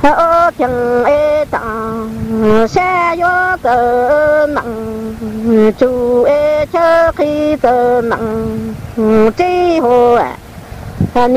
和平的当，山药的能，竹的吃黑的能，最后啊。